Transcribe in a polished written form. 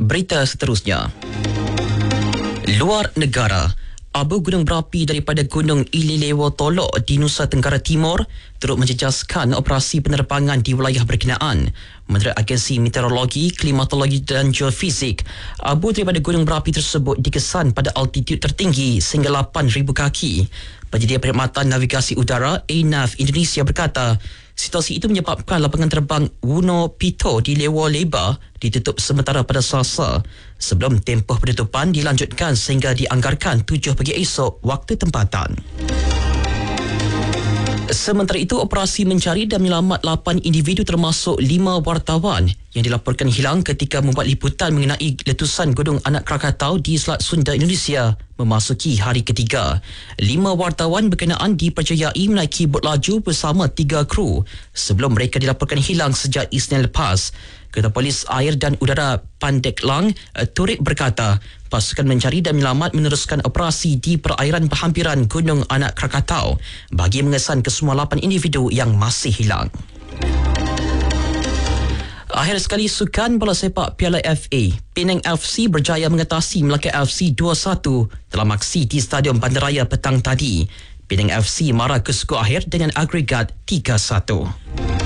Berita seterusnya. Luar negara, abu gunung berapi daripada Gunung Ililewo Tolok di Nusa Tenggara Timur turut menjejaskan operasi penerbangan di wilayah berkenaan. Menurut Agensi Meteorologi, Klimatologi dan Geofisik, abu daripada gunung berapi tersebut dikesan pada altitud tertinggi sehingga 8,000 kaki. Penyedia perkhidmatan navigasi udara ANAV Indonesia berkata, situasi itu menyebabkan lapangan terbang Wuno Pito di Lewo Leba ditutup sementara pada Selasa sebelum tempoh penutupan dilanjutkan sehingga dianggarkan 7 pagi esok waktu tempatan. Sementara itu, operasi mencari dan menyelamat 8 individu termasuk 5 wartawan yang dilaporkan hilang ketika membuat liputan mengenai letusan Gunung Anak Krakatau di Selat Sunda, Indonesia memasuki hari ketiga. 5 wartawan berkenaan dipercayai menaiki bot laju bersama 3 kru sebelum mereka dilaporkan hilang sejak Isnin lepas. Ketua Polis Air dan Udara Pandeglang, Turik berkata, pasukan mencari dan menyelamat meneruskan operasi di perairan berhampiran Gunung Anak Krakatau bagi mengesan kesemua 8 individu yang masih hilang. Akhir sekali, sukan bola sepak Piala FA, Penang FC berjaya mengatasi Melaka FC 2-1 dalam aksi di Stadium Bandaraya petang tadi. Penang FC marah ke skor akhir dengan agregat 3-1.